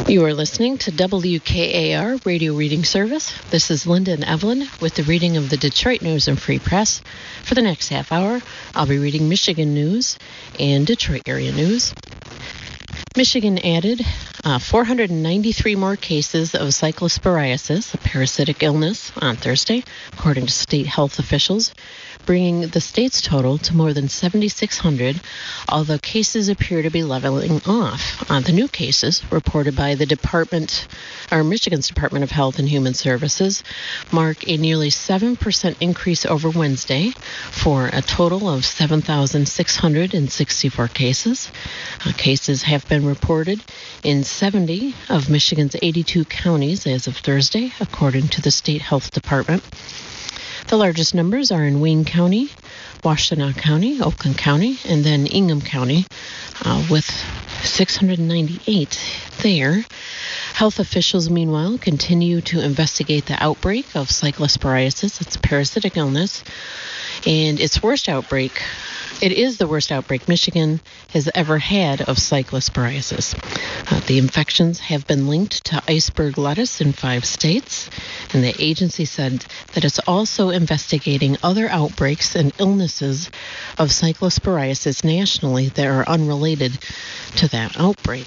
You are listening to WKAR Radio Reading Service. This is Linda and Evelyn with the reading of the Detroit News and Free Press. For the next half hour, I'll be reading Michigan news and Detroit area news. Michigan added 493 more cases of cyclosporiasis, a parasitic illness, on Thursday, according to state health officials, bringing the state's total to more than 7,600, although cases appear to be leveling off. The new cases reported by the Michigan's Department of Health and Human Services mark a nearly 7% increase over Wednesday for a total of 7,664 cases. Cases have been reported in 70 of Michigan's 82 counties as of Thursday, according to the state health department. The largest numbers are in Wayne County, Washtenaw County, Oakland County, and then Ingham County, with 698 there. Health officials, meanwhile, continue to investigate the outbreak of cyclosporiasis. It's a parasitic illness, and its worst outbreak. It is the worst outbreak Michigan has ever had of cyclosporiasis. The infections have been linked to iceberg lettuce in 5 states, and the agency said that it's also investigating other outbreaks and illnesses of cyclosporiasis nationally that are unrelated to that outbreak.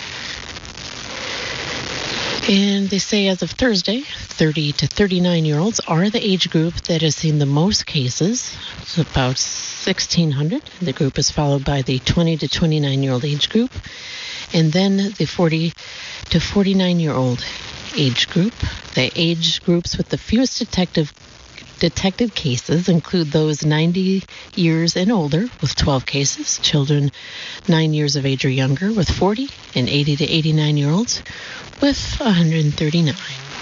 And they say as of Thursday, 30 to 39-year-olds are the age group that has seen the most cases. It's about 1,600. The group is followed by the 20 to 29-year-old age group, and then the 40 to 49-year-old age group. The age groups with the fewest detected cases include those 90 years and older with 12 cases, children 9 years of age or younger with 40, and 80 to 89-year-olds with 139.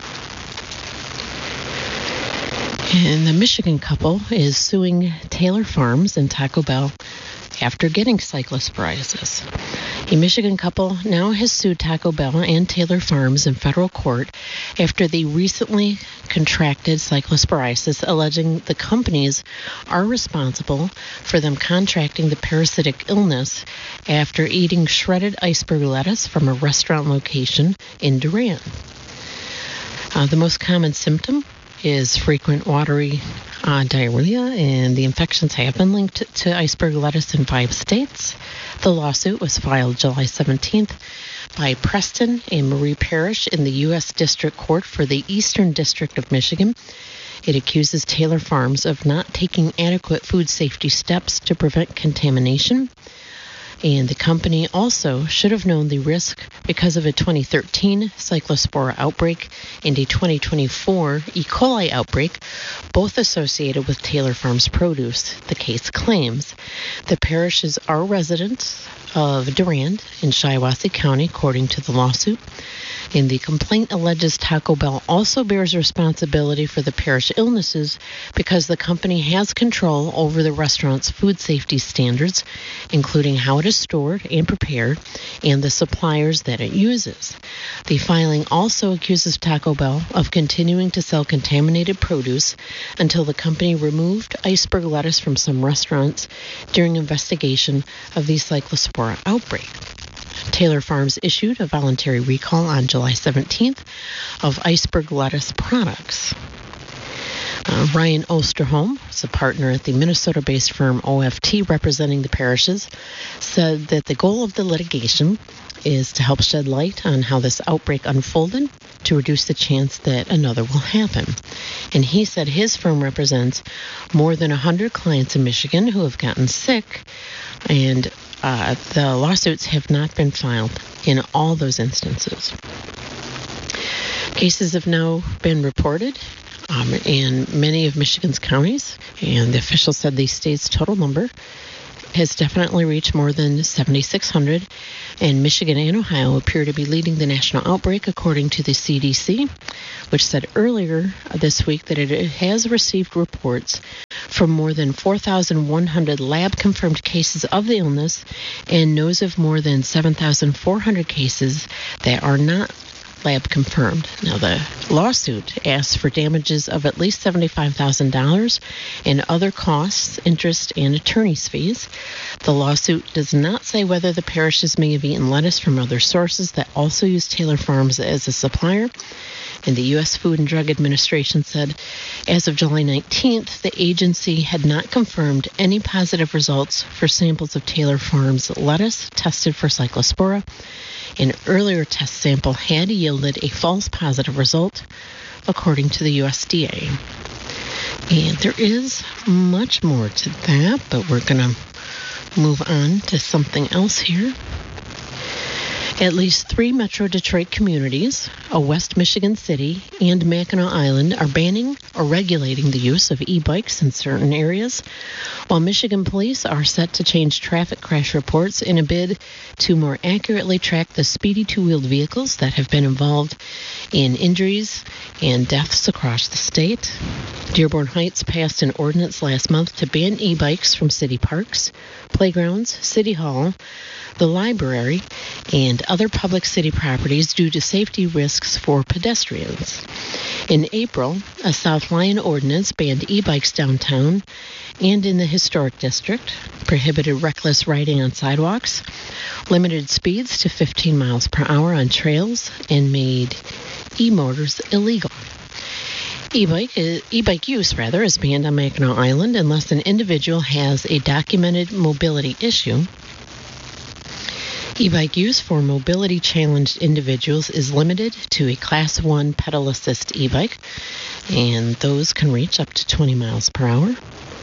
And the Michigan couple is suing Taylor Farms and Taco Bell after getting cyclosporiasis. A Michigan couple now has sued Taco Bell and Taylor Farms in federal court after they recently contracted cyclosporiasis, alleging the companies are responsible for them contracting the parasitic illness after eating shredded iceberg lettuce from a restaurant location in Durand. The most common symptom is frequent watery diarrhea, and the infections have been linked to iceberg lettuce in 5 states. The lawsuit was filed July 17th by Preston and Marie Parrish in the U.S. District Court for the Eastern District of Michigan. It accuses Taylor Farms of not taking adequate food safety steps to prevent contamination. And the company also should have known the risk because of a 2013 cyclospora outbreak and a 2024 E. coli outbreak, both associated with Taylor Farms produce, the case claims. The parishes are residents of Durand in Shiawassee County, according to the lawsuit. And the complaint alleges Taco Bell also bears responsibility for the parish illnesses because the company has control over the restaurant's food safety standards, including how it is stored and prepared, and the suppliers that it uses. The filing also accuses Taco Bell of continuing to sell contaminated produce until the company removed iceberg lettuce from some restaurants during investigation of the cyclospora outbreak. Taylor Farms issued a voluntary recall on July 17th of iceberg lettuce products. Ryan Osterholm, is a partner at the Minnesota-based firm OFT representing the parishes, said that the goal of the litigation is to help shed light on how this outbreak unfolded to reduce the chance that another will happen. And he said his firm represents more than 100 clients in Michigan who have gotten sick, and the lawsuits have not been filed in all those instances. Cases have now been reported in many of Michigan's counties, and the officials said the state's total number has definitely reached more than 7,600, and Michigan and Ohio appear to be leading the national outbreak, according to the CDC, which said earlier this week that it has received reports from more than 4,100 lab-confirmed cases of the illness and knows of more than 7,400 cases that are not lab confirmed. Now, the lawsuit asks for damages of at least $75,000 and other costs, interest, and attorney's fees. The lawsuit does not say whether the parishes may have eaten lettuce from other sources that also use Taylor Farms as a supplier. And the U.S. Food and Drug Administration said as of July 19th, the agency had not confirmed any positive results for samples of Taylor Farms lettuce tested for Cyclospora. An earlier test sample had yielded a false positive result, according to the USDA. And there is much more to that, but we're going to move on to something else here. At least 3 Metro Detroit communities, a West Michigan city, and Mackinac Island are banning or regulating the use of e-bikes in certain areas, while Michigan police are set to change traffic crash reports in a bid to more accurately track the speedy two-wheeled vehicles that have been involved in injuries and deaths across the state. Dearborn Heights passed an ordinance last month to ban e-bikes from city parks, playgrounds, city hall, the library, and other public city properties due to safety risks for pedestrians. In April, a South Lyon ordinance banned e-bikes downtown and in the historic district, prohibited reckless riding on sidewalks, limited speeds to 15 miles per hour on trails, and made e-motors illegal. E-bike use is banned on Mackinac Island unless an individual has a documented mobility issue. E-bike use for mobility-challenged individuals is limited to a Class 1 pedal assist e-bike, and those can reach up to 20 miles per hour.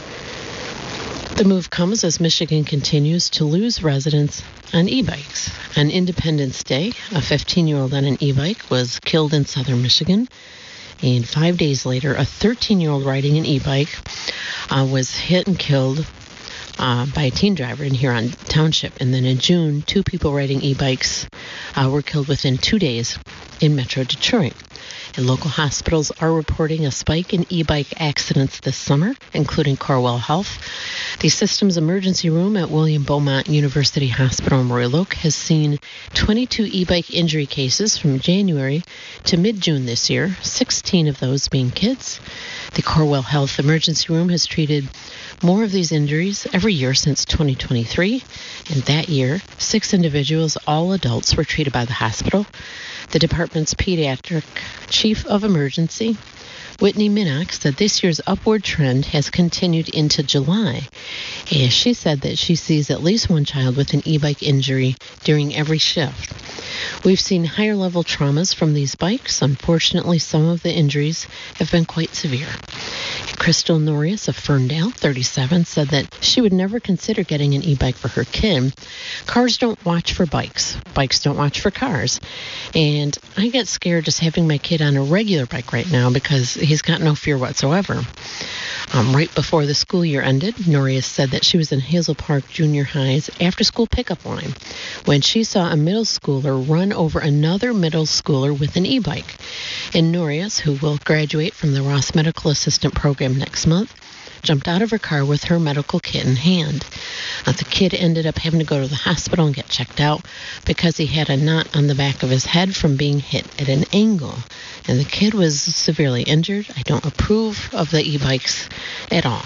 The move comes as Michigan continues to lose residents on e-bikes. On Independence Day, a 15-year-old on an e-bike was killed in southern Michigan, and 5 days later, a 13-year-old riding an e-bike was hit and killed by a teen driver in Huron Township. And then in June, 2 people riding e-bikes were killed within 2 days in Metro Detroit. And local hospitals are reporting a spike in e-bike accidents this summer, including Corewell Health. The system's emergency room at William Beaumont University Hospital in Royal Oak has seen 22 e-bike injury cases from January to mid-June this year, 16 of those being kids. The Corewell Health emergency room has treated more of these injuries every year since 2023, and that year, 6 individuals, all adults, were treated by the hospital. The department's pediatric chief of emergency, Whitney Minnock, said this year's upward trend has continued into July. And she said that she sees at least one child with an e-bike injury during every shift. We've seen higher level traumas from these bikes. Unfortunately, some of the injuries have been quite severe. Crystal Norris of Ferndale, 37, said that she would never consider getting an e-bike for her kid. Cars don't watch for bikes. Bikes don't watch for cars. And I get scared just having my kid on a regular bike right now because he's got no fear whatsoever. Right before the school year ended, Norris said that she was in Hazel Park Junior High's after-school pickup line when she saw a middle schooler run over another middle schooler with an e-bike. And Norris, who will graduate from the Ross Medical Assistant Program next month, jumped out of her car with her medical kit in hand. The kid ended up having to go to the hospital and get checked out because he had a knot on the back of his head from being hit at an angle. And the kid was severely injured. I don't approve of the e-bikes at all.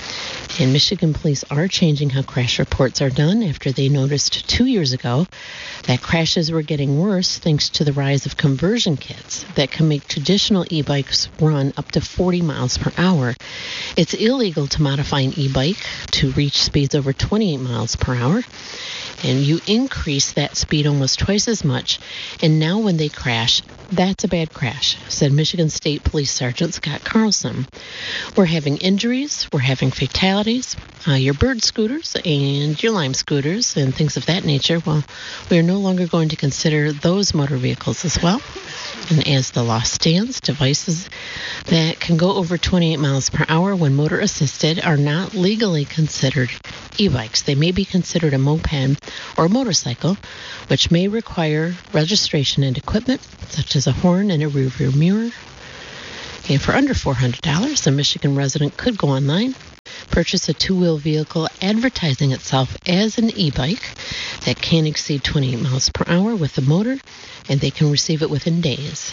And Michigan police are changing how crash reports are done after they noticed 2 years ago that crashes were getting worse thanks to the rise of conversion kits that can make traditional e-bikes run up to 40 miles per hour. It's illegal to modify an e-bike to reach speeds over 28 miles per hour. And you increase that speed almost twice as much. And now when they crash, that's a bad crash, said Michigan State Police Sergeant Scott Carlson. We're having injuries, we're having fatalities, your bird scooters and your Lime scooters and things of that nature. Well, we are no longer going to consider those motor vehicles as well. And as the law stands, devices that can go over 28 miles per hour when motor assisted are not legally considered e-bikes. They may be considered a moped or a motorcycle, which may require registration and equipment, such as a horn and a rear-view mirror. And for under $400, a Michigan resident could go online purchase a two-wheel vehicle advertising itself as an e-bike that can exceed 28 miles per hour with a motor, and they can receive it within days.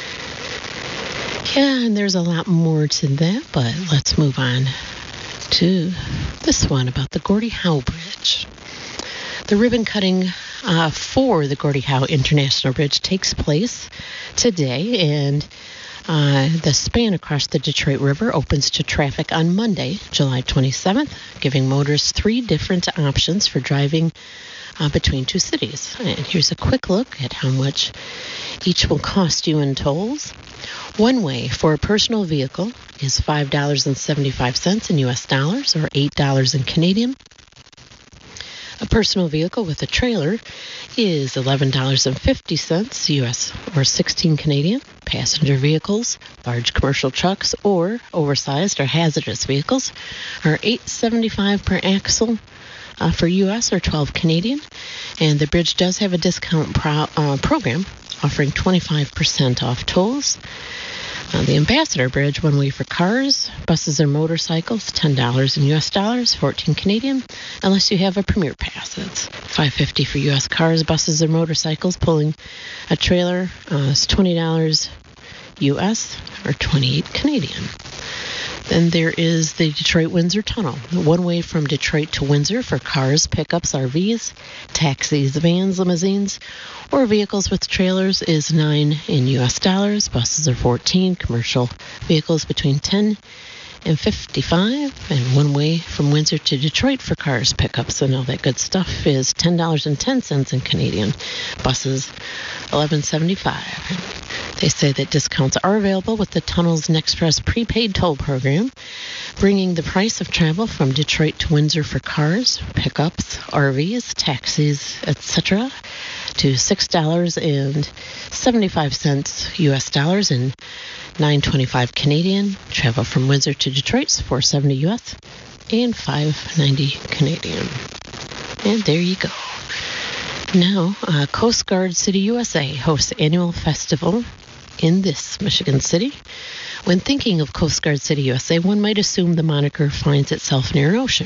Yeah, and there's a lot more to that, but let's move on to this one about the Gordie Howe Bridge. The ribbon cutting for the Gordie Howe International Bridge takes place today, and the span across the Detroit River opens to traffic on Monday, July 27th, giving motorists 3 different options for driving between 2 cities. And here's a quick look at how much each will cost you in tolls. One way for a personal vehicle is $5.75 in U.S. dollars or $8 in Canadian. A personal vehicle with a trailer is $11.50 U.S. or 16 Canadian. Passenger vehicles, large commercial trucks, or oversized or hazardous vehicles are $8.75 per axle for U.S. or 12 Canadian. And the bridge does have a discount program offering 25% off tolls. The Ambassador Bridge, one way for cars, buses, or motorcycles, $10 in U.S. dollars, 14 Canadian, unless you have a Premier Pass. It's $5.50 for U.S. cars, buses, or motorcycles. Pulling a trailer is $20 U.S. or 28 Canadian. Then there is the Detroit-Windsor Tunnel, one way from Detroit to Windsor for cars, pickups, RVs, taxis, vans, limousines, or vehicles with trailers is $9 in U.S. dollars. Buses are $14. Commercial vehicles between $10 and $55. And one way from Windsor to Detroit for cars, pickups, and all that good stuff is $10.10 in Canadian. Buses, $11.75. They say that discounts are available with the Tunnel's Nexpress prepaid toll program, bringing the price of travel from Detroit to Windsor for cars, pickups, RVs, taxis, etc. to $6.75 U.S. dollars and $9.25 Canadian. Travel from Windsor to Detroit is $4.70 U.S. and $5.90 Canadian. And there you go. Now, Coast Guard City USA hosts annual festival in this Michigan city. When thinking of Coast Guard City USA, one might assume the moniker finds itself near an ocean.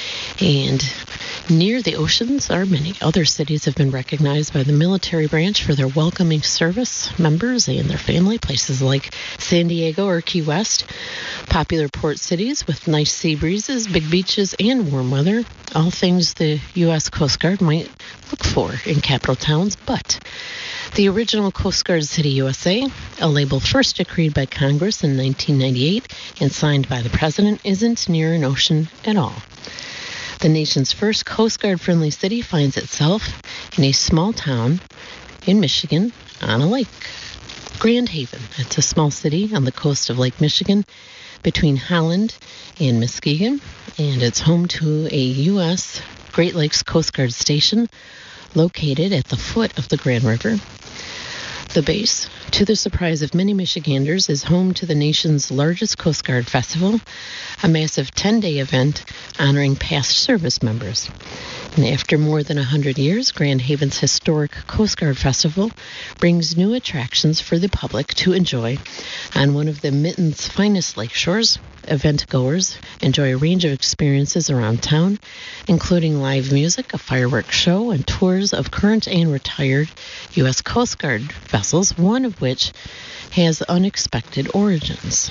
And near the oceans are many other cities have been recognized by the military branch for their welcoming service members and their family. Places like San Diego or Key West, popular port cities with nice sea breezes, big beaches, and warm weather. All things the U.S. Coast Guard might look for in capital towns, but the original Coast Guard City USA, a label first decreed by Congress in 1998 and signed by the President, isn't near an ocean at all. The nation's first Coast Guard-friendly city finds itself in a small town in Michigan on a lake. Grand Haven. It's a small city on the coast of Lake Michigan between Holland and Muskegon, and it's home to a U.S. Great Lakes Coast Guard station located at the foot of the Grand River. The base, to the surprise of many Michiganders, is home to the nation's largest Coast Guard festival, a massive 10-day event honoring past service members. And after more than 100 years, Grand Haven's historic Coast Guard Festival brings new attractions for the public to enjoy on one of the Mitten's finest lakeshores. Event-goers enjoy a range of experiences around town, including live music, a fireworks show, and tours of current and retired U.S. Coast Guard vessels, one of which has unexpected origins.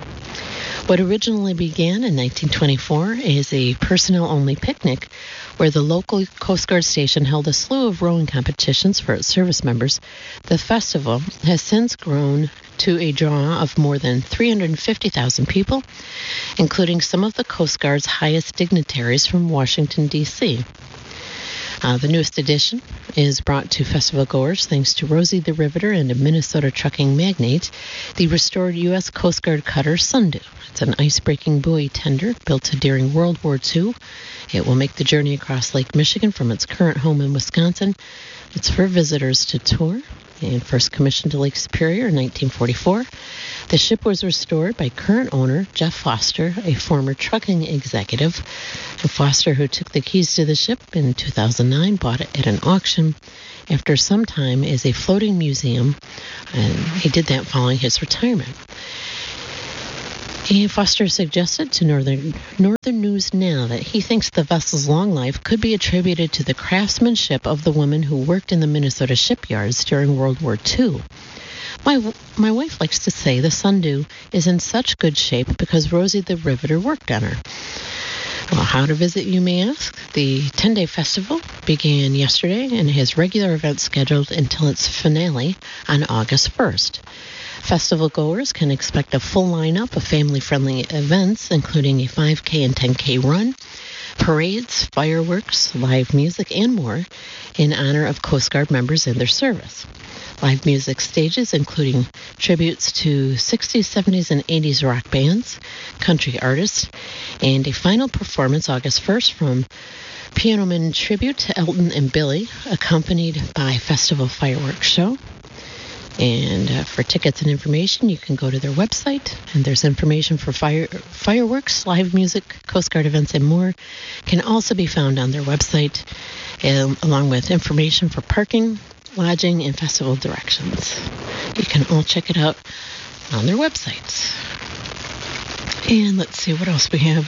What originally began in 1924 as a personnel-only picnic where the local Coast Guard station held a slew of rowing competitions for its service members, the festival has since grown to a draw of more than 350,000 people, including some of the Coast Guard's highest dignitaries from Washington, D.C. The newest edition is brought to festival goers thanks to Rosie the Riveter and a Minnesota trucking magnate, the restored U.S. Coast Guard cutter Sundew. It's an ice-breaking buoy tender built during World War II. It will make the journey across Lake Michigan from its current home in Wisconsin. It's for visitors to tour. And first commissioned to Lake Superior in 1944. The ship was restored by current owner Jeff Foster, a former trucking executive. And Foster, who took the keys to the ship in 2009, bought it at an auction after some time as a floating museum, and he did that following his retirement. And Foster suggested to Northern News Now that he thinks the vessel's long life could be attributed to the craftsmanship of the women who worked in the Minnesota shipyards during World War II. My wife likes to say the Sundew is in such good shape because Rosie the Riveter worked on her. Well, how to visit, you may ask? The 10-day festival began yesterday and has regular events scheduled until its finale on August 1st. Festival goers can expect a full lineup of family-friendly events, including a 5K and 10K run, parades, fireworks, live music, and more in honor of Coast Guard members and their service. Live music stages, including tributes to 60s, 70s, and 80s rock bands, country artists, and a final performance August 1st from Pianoman Tribute to Elton and Billy, accompanied by festival fireworks show. And for tickets and information, you can go to their website, and there's information for fireworks, live music, Coast Guard events, and more can also be found on their website, along with information for parking, lodging, and festival directions. You can all check it out on their websites. And let's see what else we have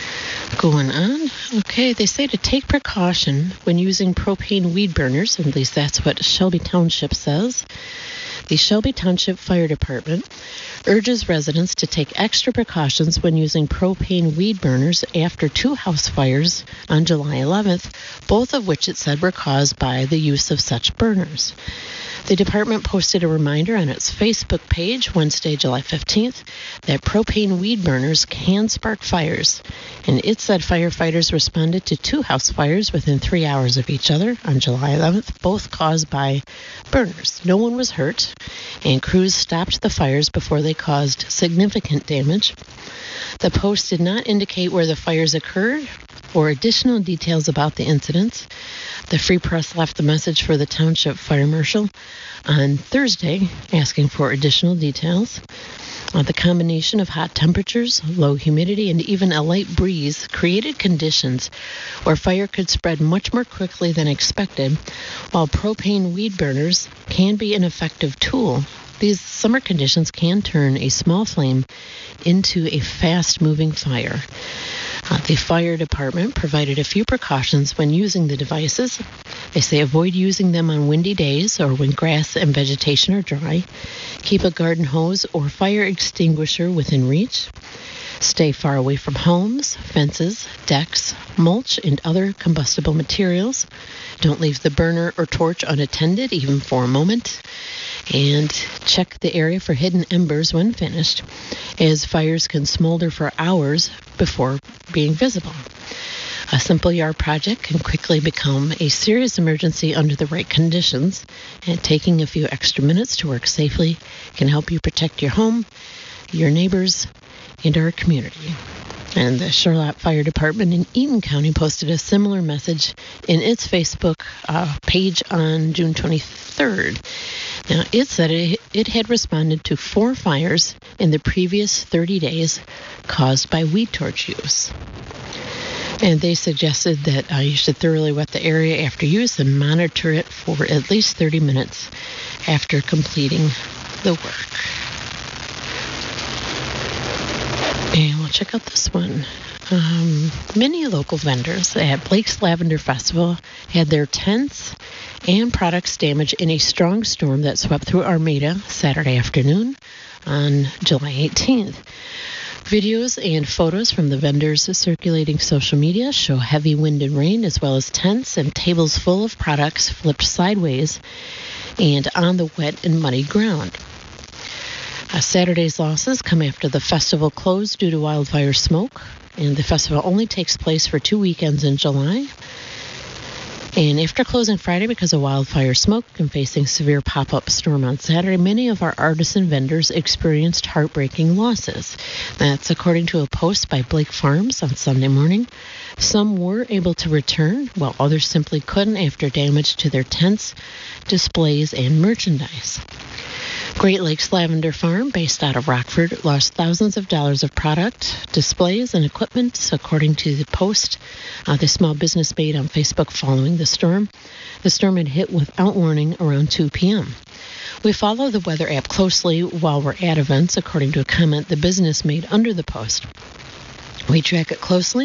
going on. Okay, they say to take precaution when using propane weed burners, at least that's what Shelby Township says. The Shelby Township Fire Department urges residents to take extra precautions when using propane weed burners after two house fires on July 11th, both of which it said were caused by the use of such burners. The department posted a reminder on its Facebook page Wednesday, July 15th, that propane weed burners can spark fires, and it said firefighters responded to two house fires within 3 hours of each other on July 11th, both caused by burners. No one was hurt, and crews stopped the fires before they caused significant damage. The post did not indicate where the fires occurred or additional details about the incidents. The Free Press left a message for the Township Fire Marshal on Thursday asking for additional details. The combination of hot temperatures, low humidity, and even a light breeze created conditions where fire could spread much more quickly than expected. While propane weed burners can be an effective tool, these summer conditions can turn a small flame into a fast-moving fire. The fire department provided a few precautions when using the devices. They say avoid using them on windy days or when grass and vegetation are dry. Keep a garden hose or fire extinguisher within reach. Stay far away from homes, fences, decks, mulch, and other combustible materials. Don't leave the burner or torch unattended, even for a moment. And check the area for hidden embers when finished, as fires can smolder for hours before being visible. A simple yard project can quickly become a serious emergency under the right conditions, and taking a few extra minutes to work safely can help you protect your home, your neighbors, and our community. And the Charlotte Fire Department in Eaton County posted a similar message in its Facebook page on June 23rd. Now, it said it had responded to 4 fires in the previous 30 days caused by weed torch use. And they suggested that you should thoroughly wet the area after use and monitor it for at least 30 minutes after completing the work. And we'll check out this one. Many local vendors at Blake's Lavender Festival had their tents and products damaged in a strong storm that swept through Armada Saturday afternoon on July 18th. Videos and photos from the vendors circulating social media show heavy wind and rain, as well as tents and tables full of products flipped sideways and on the wet and muddy ground. Saturday's losses come after the festival closed due to wildfire smoke, and the festival only takes place for 2 weekends in July. And after closing Friday because of wildfire smoke and facing severe pop-up storm on Saturday, many of our artisan vendors experienced heartbreaking losses. That's according to a post by Blake Farms on Sunday morning. Some were able to return, while others simply couldn't after damage to their tents, displays, and merchandise. Great Lakes Lavender Farm, based out of Rockford, lost thousands of dollars of product, displays, and equipment, according to the post the small business made on Facebook following the storm. The storm had hit without warning around 2 p.m. We follow the weather app closely while we're at events, according to a comment the business made under the post. We track it closely